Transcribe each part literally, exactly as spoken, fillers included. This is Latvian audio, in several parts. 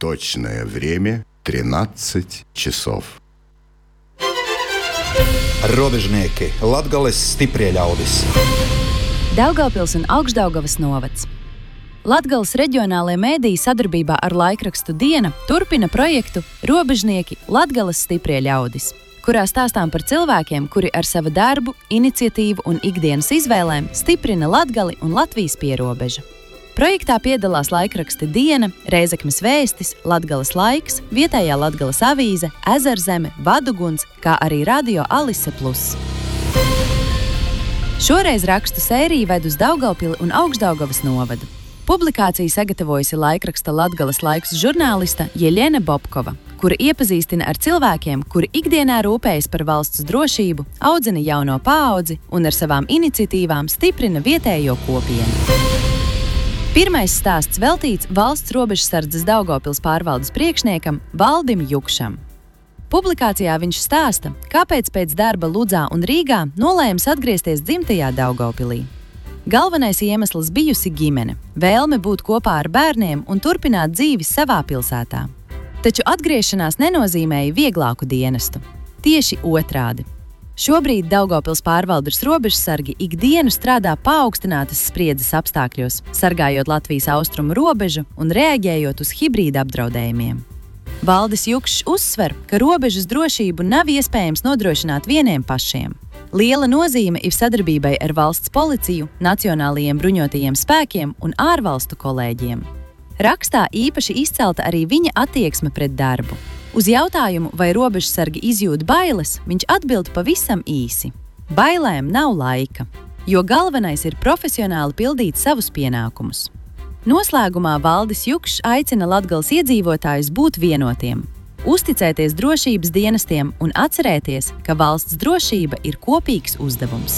Точное время тринадцать часов. Robežnieki, Latgales stiprie ļaudis. Daugavpils un Augšdaugavas novads. Latgales reģionālajie mēdīji sadarbībā ar laikrakstu Diena turpina projektu Robežnieki, Latgales stiprie ļaudis, kurā stāstām par cilvēkiem, kuri ar savu darbu, iniciatīvu un ikdienas izvēlēm stiprina Latgali un Latvijas pierobežu. Projektā piedalās laikraksti Diena, Reizeknes vēstis, Latgales laiks, vietējā Latgales avīze, Ezerzeme, Vaduguns, kā arī radio Alise plus. Šoreiz rakstu sēriju ved uz Daugavpili un Augšdaugavas novadu. Publikāciju sagatavojusi laikraksta Latgales laiks žurnālista Jeļena Bobkova, kura iepazīstina ar cilvēkiem, kuri ikdienā rūpējas par valsts drošību, audzina jauno paudzi un ar savām iniciatīvām stiprina vietējo kopienu. Pirmais stāsts veltīts valsts robežsardzes Daugavpils pārvaldes priekšniekam Valdim Jukšam. Publikācijā viņš stāsta, kāpēc pēc darba Ludzā un Rīgā nolēms atgriezties dzimtajā Daugavpilī. Galvenais iemesls bijusi ģimene, vēlme būt kopā ar bērniem un turpināt dzīvi savā pilsētā. Taču atgriešanās nenozīmēja vieglāku dienestu. Tieši otrādi. Šobrīd Daugavpils pārvaldes robežsargi ikdienu strādā paaugstinātas spriedzes apstākļos, sargājot Latvijas austrumu robežu un reaģējot uz hibrīda apdraudējumiem. Valdis Jukšs uzsver, ka robežas drošību nav iespējams nodrošināt vieniem pašiem. Liela nozīme ir sadarbībai ar valsts policiju, nacionālajiem bruņotajiem spēkiem un ārvalstu kolēģiem. Rakstā īpaši izcelta arī viņa attieksme pret darbu. Uz jautājumu, vai robežsargi izjūt bailes, viņš atbild pavisam īsi. Bailēm nav laika, jo galvenais ir profesionāli pildīt savus pienākumus. Noslēgumā Valdis Jukšs aicina Latgales iedzīvotājus būt vienotiem, uzticēties drošības dienestiem un atcerēties, ka valsts drošība ir kopīgs uzdevums.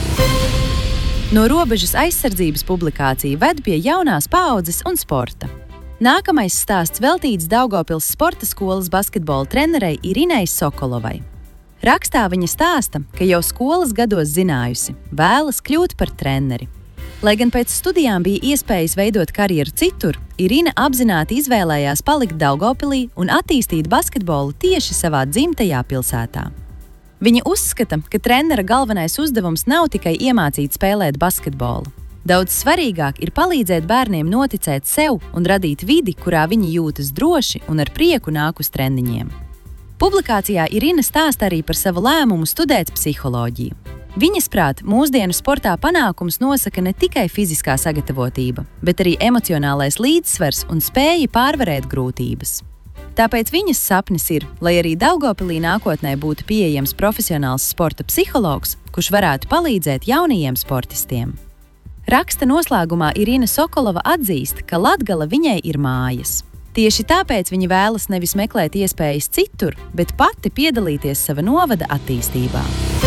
No robežas aizsardzības publikācija ved pie jaunās paaudzes un sporta. Nākamais stāsts veltīts Daugavpils sporta skolas basketbola trenerei Irinai Sokolovai. Rakstā viņa stāsta, ka jau skolas gados zinājusi, vēlas kļūt par treneri. Lai gan pēc studijām bija iespējas veidot karjeru citur, Irina apzināti izvēlējās palikt Daugavpilī un attīstīt basketbolu tieši savā dzimtajā pilsētā. Viņa uzskata, ka trenera galvenais uzdevums nav tikai iemācīt spēlēt basketbolu. Daudz svarīgāk ir palīdzēt bērniem noticēt sev un radīt vidi, kurā viņi jūtas droši un ar prieku nāk uz treniņiem. Publikācijā Irina stāsta arī par savu lēmumu studēt psiholoģiju. Viņas prāt, mūsdienu sportā panākums nosaka ne tikai fiziskā sagatavotība, bet arī emocionālais līdzsvars un spēja pārvarēt grūtības. Tāpēc viņas sapnis ir, lai arī Daugavpilī nākotnē būtu pieejams profesionāls sporta psihologs, kurš varētu palīdzēt jaunajiem sportistiem. Raksta noslēgumā Irina Sokolova atzīst, ka Latgala viņai ir mājas. Tieši tāpēc viņa vēlas nevis meklēt iespējas citur, bet pati piedalīties sava novada attīstībā.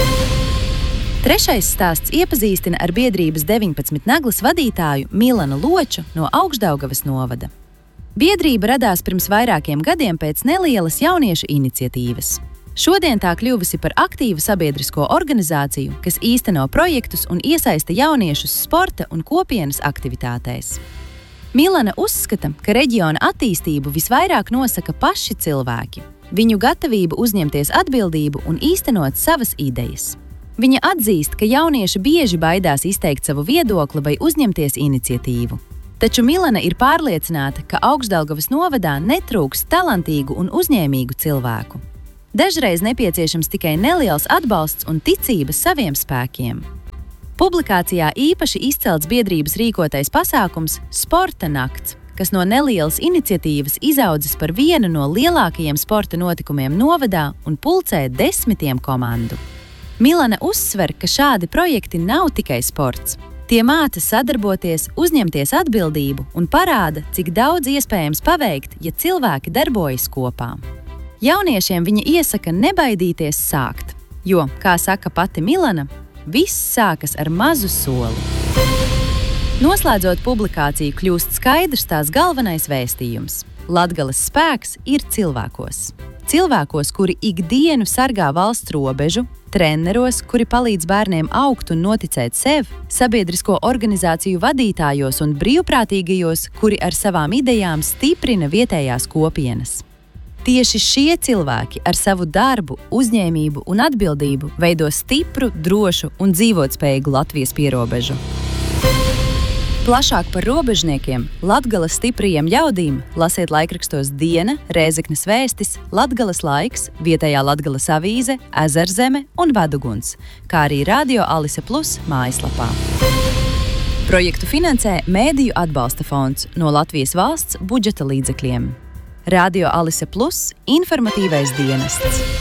Trešais stāsts iepazīstina ar biedrības deviņpadsmit naglas vadītāju Milanu Loču no Augšdaugavas novada. Biedrība radās pirms vairākiem gadiem pēc nelielas jauniešu iniciatīvas. Šodien tā kļuvusi par aktīvu sabiedrisko organizāciju, kas īsteno projektus un iesaista jauniešus sporta un kopienas aktivitātēs. Milana uzskata, ka reģiona attīstību visvairāk nosaka paši cilvēki, viņu gatavību uzņemties atbildību un īstenot savas idejas. Viņa atzīst, ka jaunieši bieži baidās izteikt savu viedokli vai uzņemties iniciatīvu. Taču Milana ir pārliecināta, ka Augšdaugavas novadā netrūks talantīgu un uzņēmīgu cilvēku. Dažreiz nepieciešams tikai neliels atbalsts un ticība saviem spēkiem. Publikācijā īpaši izcelts biedrības rīkotais pasākums Sporta nakts, kas no nelielas iniciatīvas izaudzis par vienu no lielākajiem sporta notikumiem novadā un pulcē desmitiem komandu. Milana uzsver, ka šādi projekti nav tikai sports. Tie māca sadarboties, uzņemties atbildību un parāda, cik daudz iespējams paveikt, ja cilvēki darbojas kopā. Jauniešiem viņa iesaka nebaidīties sākt, jo, kā saka pati Milana, viss sākas ar mazu soli. Noslēdzot publikāciju, kļūst skaidrs tās galvenais vēstījums. Latgales spēks ir cilvēkos. Cilvēkos, kuri ikdienu sargā valsts robežu, treneros, kuri palīdz bērniem augt un noticēt sev, sabiedrisko organizāciju vadītājos un brīvprātīgajos, kuri ar savām idejām stiprina vietējās kopienas. Tieši šie cilvēki ar savu darbu, uzņēmību un atbildību veido stipru, drošu un dzīvotspējīgu Latvijas pierobežu. Plašāk par robežniekiem, Latgales stiprajiem ļaudīm lasiet laikrakstos Diena, Rēzeknes vēstis, Latgales laiks, vietējā Latgales avīze, Ezerzeme un Vaduguns, kā arī Radio Alise Plus mājaslapā. Projektu finansē Mēdīju atbalsta fonds no Latvijas valsts budžeta līdzekļiem. Radio Alise Plus informatīvais dienests.